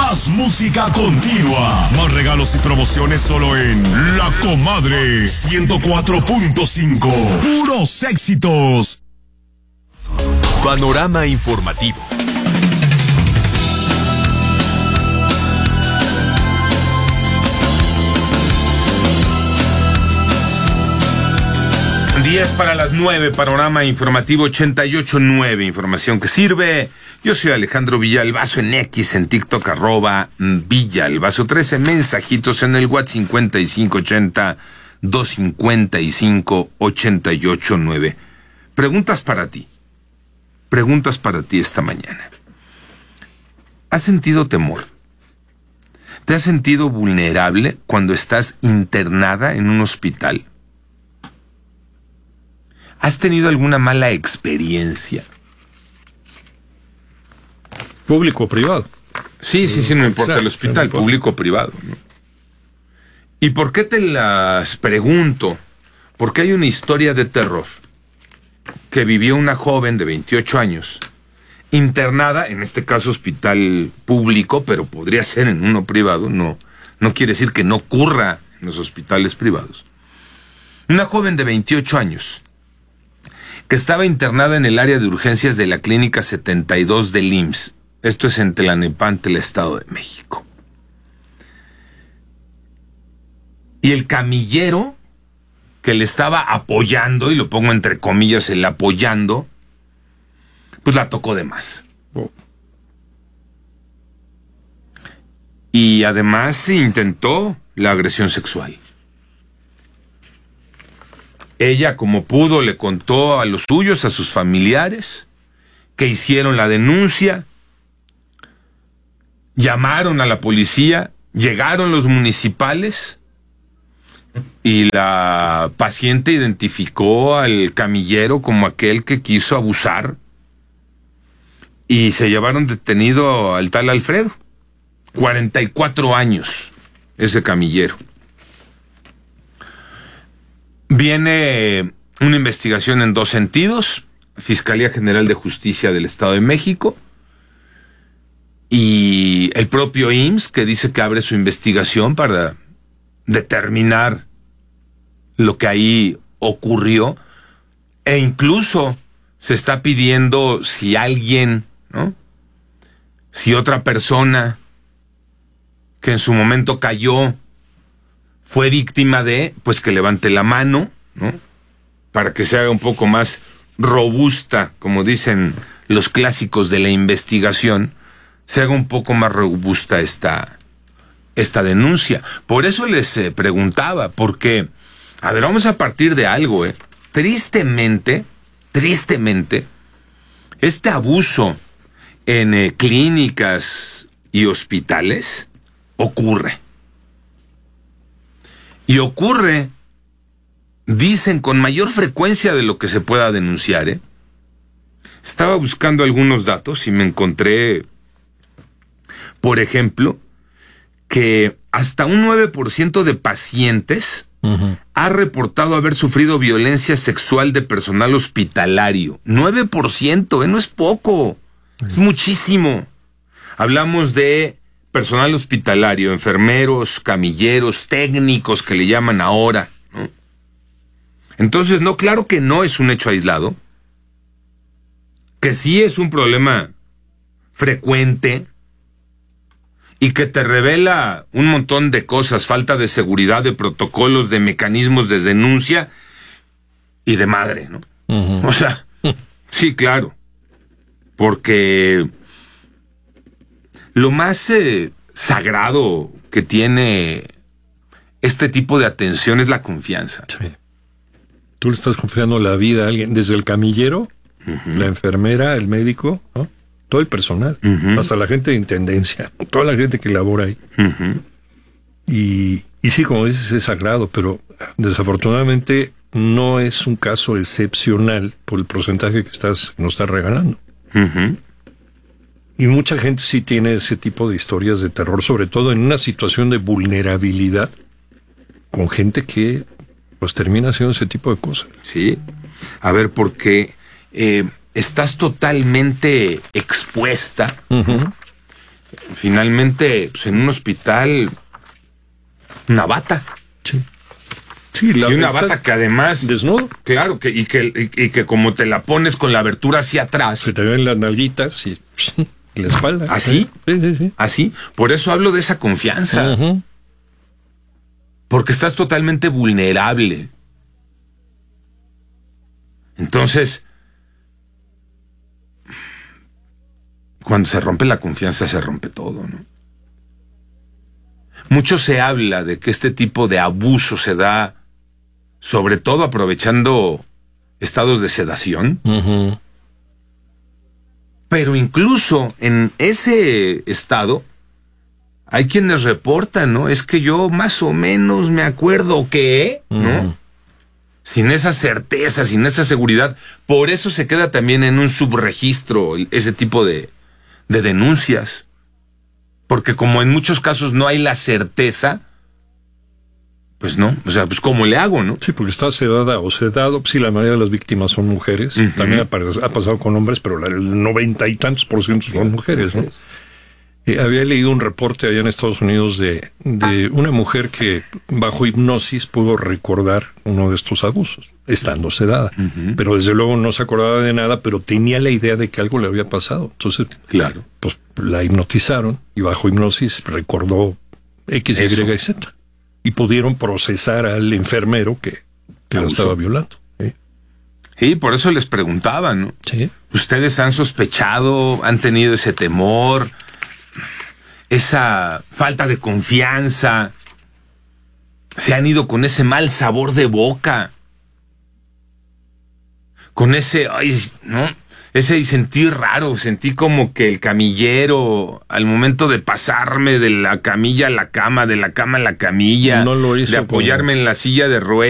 Más música continua. Más regalos y promociones solo en La Comadre 104.5. Puros éxitos. Panorama informativo. Diez para las 9, panorama informativo 88.9, información que sirve. Yo soy Alejandro Villalbazo en X, en TikTok, @Villalbazo 13, mensajitos en el WhatsApp 5580-255-889. Preguntas para ti esta mañana. ¿Has sentido temor? ¿Te has sentido vulnerable cuando estás internada en un hospital? ¿Has tenido alguna mala experiencia? ¿Público o privado? Sí, no importa el hospital, público o privado, ¿no? ¿Y por qué te las pregunto? Porque hay una historia de terror que vivió una joven de 28 años, internada, en este caso hospital público, pero podría ser en uno privado, no quiere decir que no ocurra en los hospitales privados. Una joven de 28 años, que estaba internada en el área de urgencias de la Clínica 72 del IMSS. Esto es en Tlalnepantla, el Estado de México. Y el camillero que le estaba apoyando, y lo pongo entre comillas, el apoyando, pues la tocó de más. Y además intentó la agresión sexual. Ella, como pudo, le contó a los suyos, a sus familiares, que hicieron la denuncia, llamaron a la policía, llegaron los municipales y la paciente identificó al camillero como aquel que quiso abusar y se llevaron detenido al tal Alfredo. 44 años, ese camillero. Viene una investigación en dos sentidos: Fiscalía General de Justicia del Estado de México y el propio IMSS, que dice que abre su investigación para determinar lo que ahí ocurrió, e incluso se está pidiendo si alguien, ¿no?, si otra persona que en su momento cayó fue víctima de, pues que levante la mano, ¿no?, para que se haga un poco más robusta, como dicen los clásicos de la investigación, se haga un poco más robusta esta denuncia. Por eso les preguntaba, porque, a ver, vamos a partir de algo, Tristemente, este abuso en clínicas y hospitales ocurre. Y ocurre, dicen, con mayor frecuencia de lo que se pueda denunciar, Estaba buscando algunos datos y me encontré, por ejemplo, que hasta un 9% de pacientes ha reportado haber sufrido violencia sexual de personal hospitalario. 9%, no es poco, es muchísimo. Hablamos de personal hospitalario, enfermeros, camilleros, técnicos que le llaman ahora, ¿no? Entonces, no, claro que no es un hecho aislado, que sí es un problema frecuente y que te revela un montón de cosas: falta de seguridad, de protocolos, de mecanismos de denuncia y de madre, ¿no? O sea, sí, claro, porque lo más sagrado que tiene este tipo de atención es la confianza. Sí. Tú le estás confiando la vida a alguien, desde el camillero, la enfermera, el médico, ¿no?, todo el personal, hasta la gente de intendencia, toda la gente que labora ahí. Y sí, como dices, es sagrado, pero desafortunadamente no es un caso excepcional por el porcentaje que nos estás regalando. Y mucha gente sí tiene ese tipo de historias de terror, sobre todo en una situación de vulnerabilidad, con gente que pues termina haciendo ese tipo de cosas. Sí, a ver, porque estás totalmente expuesta finalmente, pues, en un hospital, una bata. Sí. Sí, Y una bata que además... desnudo. Claro, y que como te la pones con la abertura hacia atrás... Se te ven las nalguitas y la espalda. ¿Así? Sí. Así. Por eso hablo de esa confianza. Uh-huh. Porque estás totalmente vulnerable. Entonces, cuando se rompe la confianza, se rompe todo, ¿no? Mucho se habla de que este tipo de abuso se da, sobre todo aprovechando estados de sedación. Uh-huh. Pero incluso en ese estado, hay quienes reportan, ¿no? Es que yo más o menos me acuerdo que, ¿no? Uh-huh. Sin esa certeza, sin esa seguridad. Por eso se queda también en un subregistro ese tipo de denuncias. Porque como en muchos casos no hay la certeza, pues no, o sea, pues ¿cómo le hago, no? Sí, porque está sedada o sedado. Sí, la mayoría de las víctimas son mujeres. Uh-huh. También ha pasado con hombres, pero el 90 y tantos % son mujeres, ¿no? Había leído un reporte allá en Estados Unidos de una mujer que bajo hipnosis pudo recordar uno de estos abusos, estando sedada. Uh-huh. Pero desde luego no se acordaba de nada, pero tenía la idea de que algo le había pasado. Entonces, claro, pues la hipnotizaron y bajo hipnosis recordó X, Y y Z. Y pudieron procesar al enfermero que la estaba violando. ¿Sí? Sí, por eso les preguntaba, ¿no? Sí. ¿Ustedes han sospechado, han tenido ese temor, esa falta de confianza? ¿Se han ido con ese mal sabor de boca? Con ese, ay, ¿no? Ese sentir raro, sentí como que el camillero, al momento de pasarme de la camilla a la cama, de la cama a la camilla, no lo hizo de apoyarme en la silla de ruedas,